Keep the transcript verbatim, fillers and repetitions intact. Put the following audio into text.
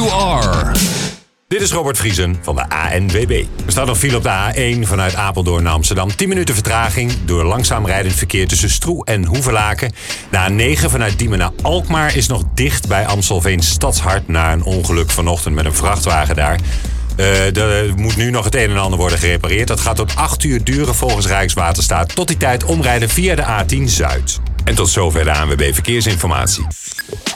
you are. Dit is Robert Vriesen van de A N W B. Er staat nog file op de A één vanuit Apeldoorn naar Amsterdam. tien minuten vertraging door langzaam rijdend verkeer tussen Stroe en Hoevelaken. De A negen vanuit Diemen naar Alkmaar is nog dicht bij Amstelveen Stadshart na een ongeluk vanochtend met een vrachtwagen daar. Uh, er moet nu nog het een en ander worden gerepareerd. Dat gaat tot acht uur duren volgens Rijkswaterstaat. Tot die tijd omrijden via de A tien Zuid. En tot zover de A N W B Verkeersinformatie.